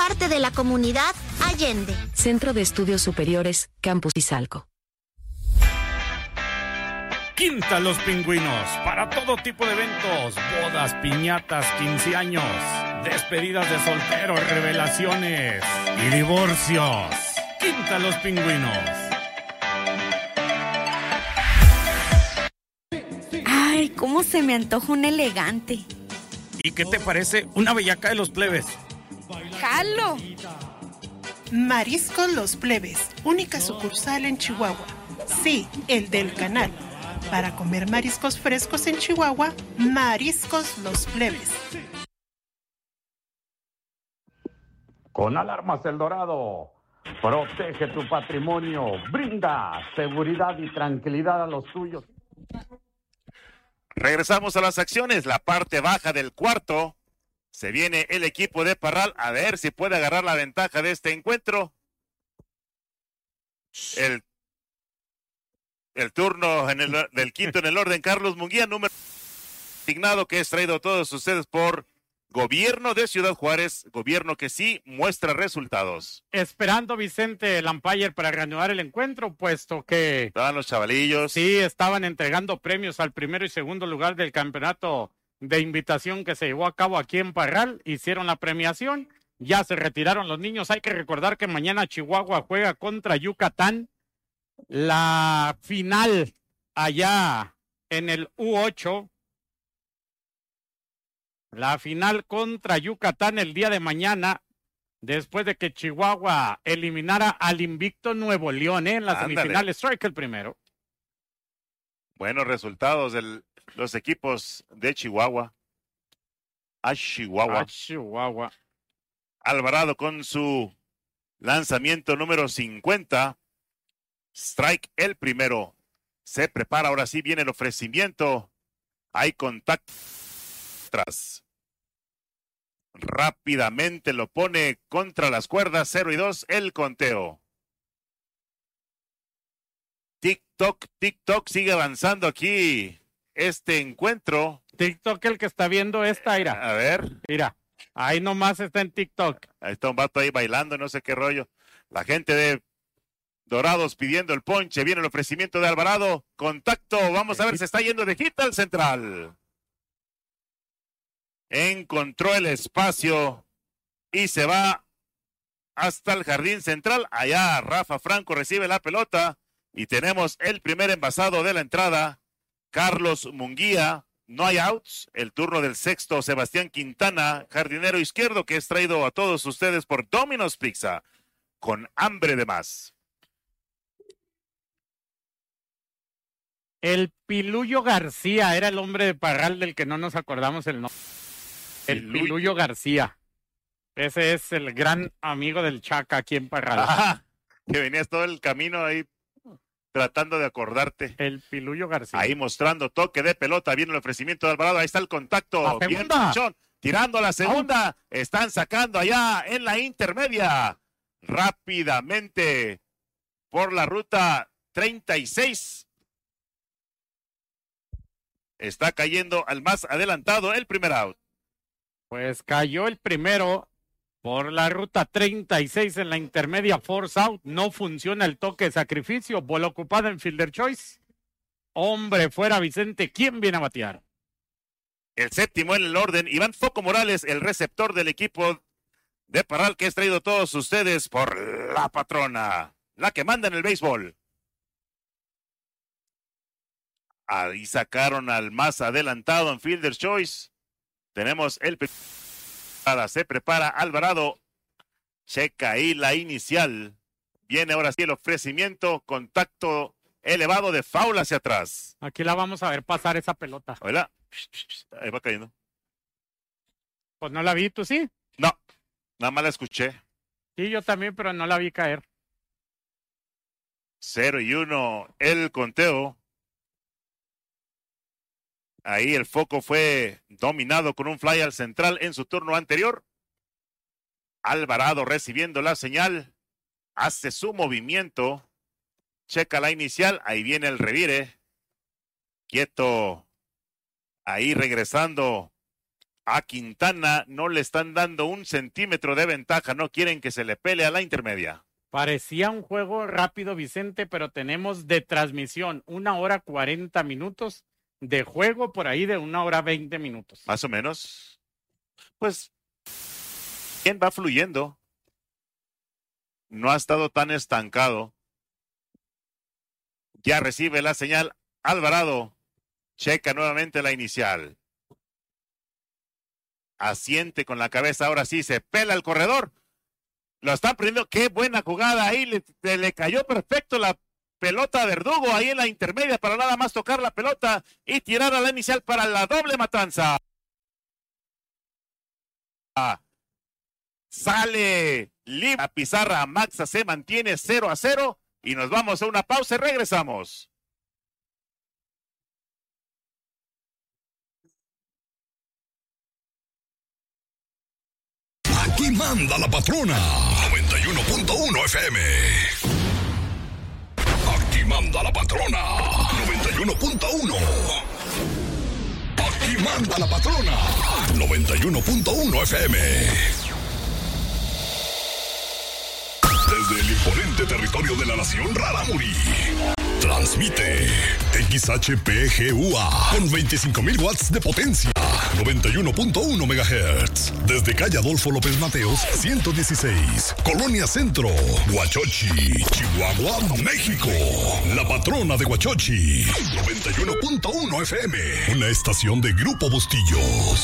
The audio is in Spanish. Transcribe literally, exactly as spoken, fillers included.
parte de la comunidad Allende. Centro de Estudios Superiores, Campus Izalco. Quinta Los Pingüinos, para todo tipo de eventos, bodas, piñatas, quince años, despedidas de solteros, revelaciones y divorcios. Quinta Los Pingüinos. Ay, cómo se me antoja un elegante. ¿Y qué te parece una bellaca de los plebes? ¡Jalo! Mariscos Los Plebes, única sucursal en Chihuahua. Sí, el del canal. Para comer mariscos frescos en Chihuahua, Mariscos Los Plebes. Con Alarmas El Dorado, protege tu patrimonio, brinda seguridad y tranquilidad a los tuyos. Regresamos a las acciones, la parte baja del cuarto. Se viene el equipo de Parral a ver si puede agarrar la ventaja de este encuentro. El, el turno en el, del quinto en el orden, Carlos Munguía, número asignado, que es traído a todos ustedes por Gobierno de Ciudad Juárez, gobierno que sí muestra resultados. Esperando Vicente Lampayer para reanudar el encuentro, puesto que estaban los chavalillos. Sí, estaban entregando premios al primero y segundo lugar del campeonato de invitación que se llevó a cabo aquí en Parral. Hicieron la premiación, ya se retiraron los niños. Hay que recordar que mañana Chihuahua juega contra Yucatán. La final allá en el U ocho. La final contra Yucatán el día de mañana, después de que Chihuahua eliminara al invicto Nuevo León, ¿eh? En las Ándale. semifinales. Strike el primero. Buenos resultados de los equipos de Chihuahua. A Chihuahua. A Chihuahua. Alvarado con su lanzamiento número cincuenta. Strike el primero. Se prepara, ahora sí viene el ofrecimiento. Hay contacto atrás. Rápidamente lo pone contra las cuerdas, cero y dos el conteo. TikTok, TikTok sigue avanzando aquí este encuentro. TikTok, el que está viendo esta, mira. A ver. Mira, ahí nomás está en TikTok. Ahí está un vato ahí bailando, no sé qué rollo. La gente de Dorados pidiendo el ponche, viene el ofrecimiento de Alvarado. Contacto, vamos a ver, se está yendo de hit al central. Encontró el espacio y se va hasta el jardín central. Allá Rafa Franco recibe la pelota y tenemos el primer envasado de la entrada, Carlos Munguía. No hay outs. El turno del sexto, Sebastián Quintana, jardinero izquierdo, que es traído a todos ustedes por Domino's Pizza, con hambre de más. El Piluyo García era el hombre de Parral del que no nos acordamos el nombre. El Piluyo. Piluyo García. Ese es el gran amigo del Chaca aquí en Parral. Ajá, que venías todo el camino ahí tratando de acordarte. El Piluyo García. Ahí mostrando toque de pelota, viene el ofrecimiento de Alvarado, ahí está el contacto. La Bien, segunda. Pichón, tirando a la segunda. Están sacando allá en la intermedia. Rápidamente por la ruta treinta y seis. Está cayendo al más adelantado el primer out. Pues cayó el primero por la ruta treinta y seis en la intermedia, force out. No funciona el toque de sacrificio. Bola ocupada en fielder choice. Hombre fuera, Vicente. ¿Quién viene a batear? El séptimo en el orden, Iván Foco Morales, el receptor del equipo de Parral, que es traído a todos ustedes por la patrona, la que manda en el béisbol. Ahí sacaron al más adelantado en fielder choice. Tenemos el... Se prepara Alvarado. Checa ahí la inicial. Viene ahora sí el ofrecimiento. Contacto elevado de foul hacia atrás. Aquí la vamos a ver pasar esa pelota. Hola. Ahí va cayendo. Pues no la vi, ¿tú sí? No, nada más la escuché. Sí, yo también, pero no la vi caer. Cero y uno el conteo. Ahí el foco fue dominado con un fly al central en su turno anterior. Alvarado recibiendo la señal. Hace su movimiento. Checa la inicial. Ahí viene el revire. Quieto. Ahí regresando A Quintana no le están dando un centímetro de ventaja, no quieren que se le pele a la intermedia. Parecía un juego rápido, Vicente, pero tenemos de transmisión una hora cuarenta minutos, de juego por ahí de una hora veinte minutos. Más o menos. Pues, ¿quién va fluyendo? No ha estado tan estancado. Ya recibe la señal Alvarado. Checa nuevamente la inicial. Asiente con la cabeza, ahora sí, se pela el corredor. Lo están prendiendo, qué buena jugada ahí, le, le cayó perfecto la pelota a Verdugo ahí en la intermedia para nada más tocar la pelota y tirar a la inicial para la doble matanza. Sale libre la pizarra, Maxa se mantiene cero a cero y nos vamos a una pausa y regresamos. Aquí manda la patrona. noventa y uno punto uno F M. Aquí manda la patrona. noventa y uno punto uno. Aquí manda la patrona. noventa y uno punto uno F M. Desde el imponente territorio de la nación Rarámuri. Transmite X H P G U A con veinticinco mil watts de potencia. noventa y uno punto uno megahertz. Desde calle Adolfo López Mateos, ciento dieciséis. Colonia Centro, Huachochi, Chihuahua, México. La patrona de Huachochi. noventa y uno punto uno F M. Una estación de Grupo Bustillos.